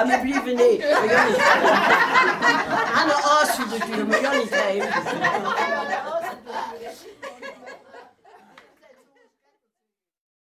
maar liever niet. Aan de Oosterbuurt, maar jij niet heen.